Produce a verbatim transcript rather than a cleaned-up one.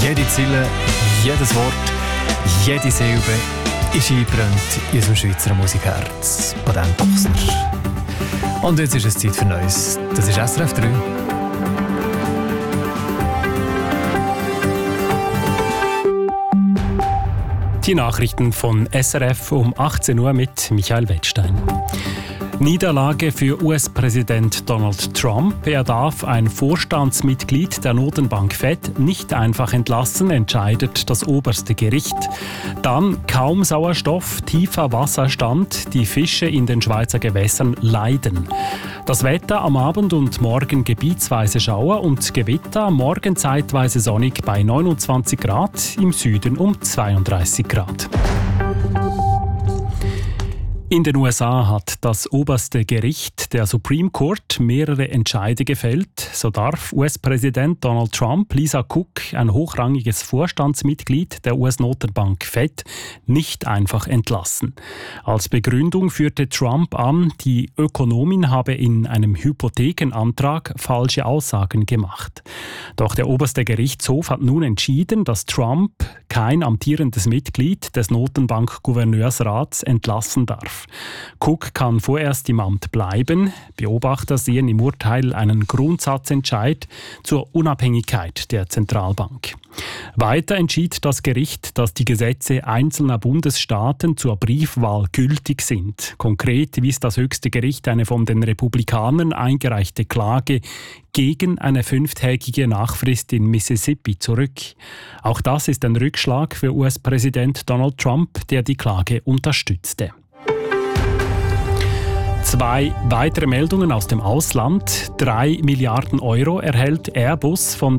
Jede Zeile, jedes Wort, jede Silbe ist eingebrannt in unserem Schweizer Musikherz, Patent Bochsner. Und jetzt ist es Zeit für Neues. Das ist S R F drei. Die Nachrichten von S R F um achtzehn Uhr mit Michael Wettstein. Niederlage für U S-Präsident Donald Trump. Er darf ein Vorstandsmitglied der Notenbank Fed nicht einfach entlassen, entscheidet das oberste Gericht. Dann kaum Sauerstoff, tiefer Wasserstand. Die Fische in den Schweizer Gewässern leiden. Das Wetter am Abend und morgen gebietsweise Schauer und Gewitter. Morgen zeitweise sonnig bei neunundzwanzig Grad, im Süden um zweiunddreißig Grad. In den U S A hat das oberste Gericht, der Supreme Court, mehrere Entscheide gefällt. So darf U S-Präsident Donald Trump Lisa Cook, ein hochrangiges Vorstandsmitglied der U S-Notenbank Fed, nicht einfach entlassen. Als Begründung führte Trump an, die Ökonomin habe in einem Hypothekenantrag falsche Aussagen gemacht. Doch der oberste Gerichtshof hat nun entschieden, dass Trump kein amtierendes Mitglied des Notenbank-Gouverneursrats entlassen darf. Cook kann vorerst im Amt bleiben. Beobachter sehen im Urteil einen Grundsatzentscheid zur Unabhängigkeit der Zentralbank. Weiter entschied das Gericht, dass die Gesetze einzelner Bundesstaaten zur Briefwahl gültig sind. Konkret wies das höchste Gericht eine von den Republikanern eingereichte Klage gegen eine fünftägige Nachfrist in Mississippi zurück. Auch das ist ein Rückschlag für U S-Präsident Donald Trump, der die Klage unterstützte. Zwei weitere Meldungen aus dem Ausland. Drei Milliarden Euro erhält Airbus von